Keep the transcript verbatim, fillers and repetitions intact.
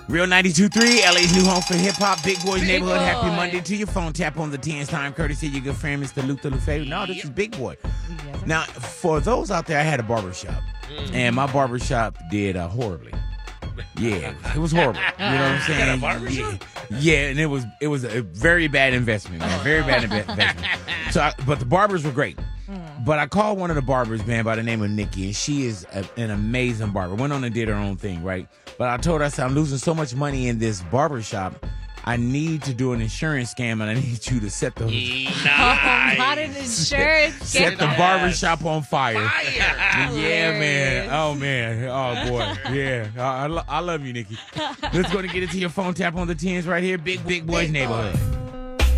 Real ninety-two point three, L A's new home for hip-hop, Big Boy's Big Neighborhood. Boy. Happy Monday to your phone. Tap on the tens time, courtesy of your good friend, Mister Luther Lufay. No, this is Big Boy. Yes. Now, for those out there, I had a barbershop, Mm. and my barbershop did uh, horribly. Yeah, it was horrible. You know what I'm saying? Had a barbershop? Yeah, yeah, and it was it was a very bad investment, man. Very bad inve- investment. So, I, but the barbers were great. But I called one of the barbers, man, by the name of Nikki, and she is a, an amazing barber. Went on and did her own thing, right? But I told her, I said, I'm losing so much money in this barber shop. I need to do an insurance scam, and I need you to set the Oh, not an insurance. set the Get barber shop on fire. Fire. Yeah, man. Hilarious. Oh, man. Oh, boy. Yeah. I, I, lo- I love you, Nikki. Let's go and get it to your phone. Tap on the tens right here. Big, big boys neighborhood.